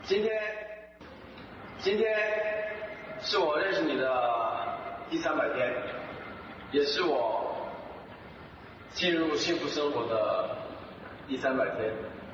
今天是我认识你的第300天，也是我进入幸福生活的第300天。